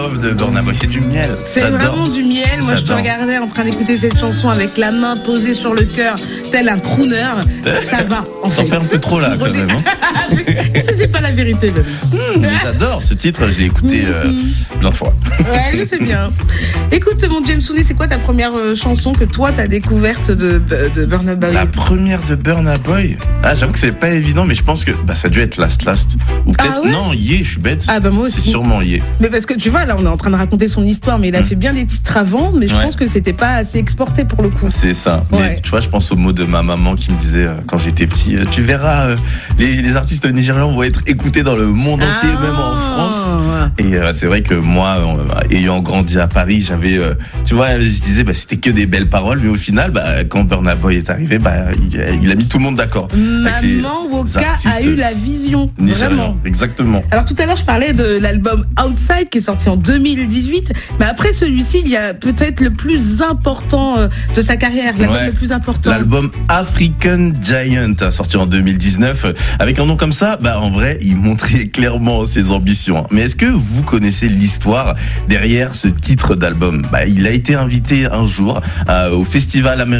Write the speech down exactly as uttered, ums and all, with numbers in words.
De Burna Boy, c'est du miel. C'est J'adore. vraiment du miel. Moi, je te J'adore. regardais en train d'écouter cette chanson avec la main posée sur le cœur, tel un crooner. Ça va, en fait. T'en fais un peu trop là, quand même. Hein. Ça, c'est pas la vérité, Lomi. Mmh, j'adore ce titre, je l'ai écouté euh, plein de fois. Ouais, je sais bien. Écoute, mon James Souni, c'est quoi ta première euh, chanson que toi, t'as découverte de, de Burna Boy? La première de Burna Boy. Ah, j'avoue que c'est pas évident, mais je pense que bah, ça a dû être Last Last. Ou peut-être, Ah ouais non, Yé, je suis bête. Ah bah moi aussi. C'est sûrement Yé. Mais parce que tu vois, là, on est en train de raconter son histoire, mais il a Mmh. fait bien des titres avant, mais je Ouais. pense que c'était pas assez exporté pour le coup. C'est ça. Ouais. Mais tu vois, je pense aux mots de ma maman qui me disait euh, quand j'étais petit, euh, tu verras, euh, les, les artistes nigérians vont être écoutés dans le monde entier, Ah. même en France. Et euh, c'est vrai que moi, euh, ayant grandi à Paris, j'avais, euh, tu vois, je disais, bah, c'était que des belles paroles, mais au final, bah, quand Burna Boy est arrivé, bah, il, il a mis tout le monde d'accord. Avec les Maman Woka artistes a eu la vision. nigérians. Vraiment. Exactement. Alors tout à l'heure, je parlais de l'album Outside qui est sorti en deux mille dix-huit. Mais après celui-ci, il y a peut-être le plus important euh, de sa carrière, l'album Ouais. le plus important. L'album African Giant a sorti en deux mille dix-neuf. Avec un nom comme ça, bah en vrai, il montrait clairement ses ambitions. Mais est-ce que vous connaissez l'histoire derrière ce titre d'album? Bah, il a été invité un jour euh, au festival américain